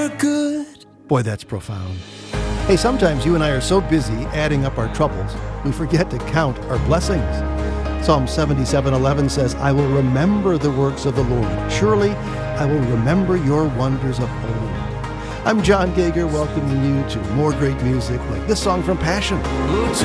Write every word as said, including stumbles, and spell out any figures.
were good. Boy, that's profound. Hey, sometimes you and I are so busy adding up our troubles, we forget to count our blessings. Psalm seventy-seven eleven says, I will remember the works of the Lord. Surely I will remember your wonders of old. I'm John Gager, welcoming you to more great music like this song from Passion.